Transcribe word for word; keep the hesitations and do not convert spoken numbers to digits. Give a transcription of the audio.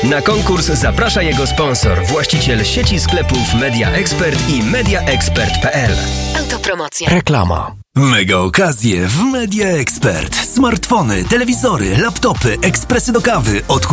Na konkurs zaprasza jego sponsor, właściciel sieci sklepów Media Expert i media expert kropka p l. Autopromocja. Reklama. Mega okazje w Media Expert. Smartfony, telewizory, laptopy, ekspresy do kawy, odkurzacze